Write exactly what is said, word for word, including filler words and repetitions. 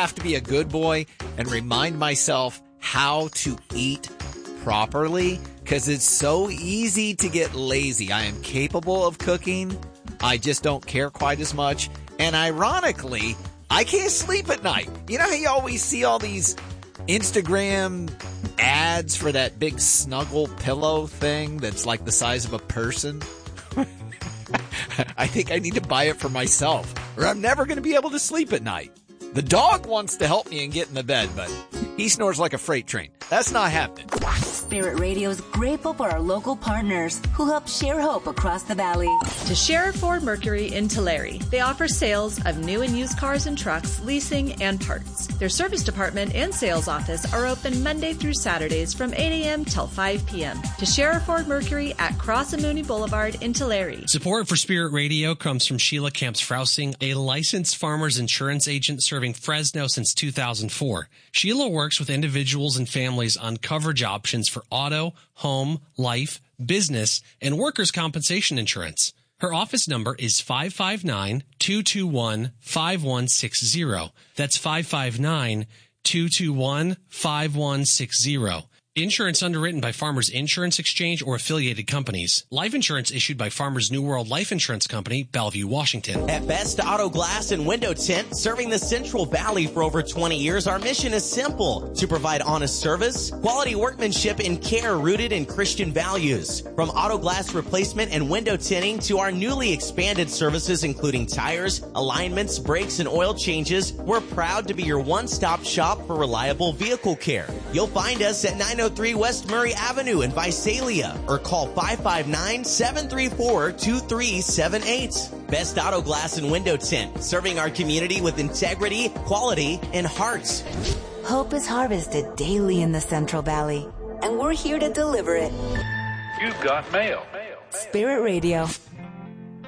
have to be a good boy and remind myself how to eat properly because it's so easy to get lazy. I am capable of cooking. I just don't care quite as much. And ironically, I can't sleep at night. You know how you always see all these Instagram ads for that big snuggle pillow thing that's like the size of a person? I think I need to buy it for myself, or I'm never going to be able to sleep at night. The dog wants to help me and get in the bed, but he snores like a freight train. That's not happening. Spirit Radio is grateful for our local partners who help share hope across the valley. To Sheriff Ford Mercury in Tulare, they offer sales of new and used cars and trucks, leasing, and parts. Their service department and sales office are open Monday through Saturdays from eight a.m. till five p.m. To Sheriff Ford Mercury at Cross-and-Mooney Boulevard in Tulare. Support for Spirit Radio comes from Sheila Camps-Frousing, a licensed farmer's insurance agent serving Fresno since two thousand four. Sheila works with individuals and families on coverage options for auto, home, life, business, and workers' compensation insurance. Her office number is five five nine, two two one, five one six zero. That's five five nine, two two one, five one six zero. Insurance underwritten by Farmers Insurance Exchange or affiliated companies. Life insurance issued by Farmers New World Life Insurance Company, Bellevue, Washington. At Best Auto Glass and Window Tint, serving the Central Valley for over twenty years, our mission is simple: to provide honest service, quality workmanship, and care rooted in Christian values. From auto glass replacement and window tinting to our newly expanded services including tires, alignments, brakes, and oil changes, we're proud to be your one-stop shop for reliable vehicle care. You'll find us at nine oh three West Murray Avenue in Visalia, or call five five nine, seven three four, two three seven eight. Best Auto Glass and Window Tint, serving our community with integrity, quality, and heart. Hope is harvested daily in the Central Valley, and we're here to deliver it. You've got mail. Spirit Radio.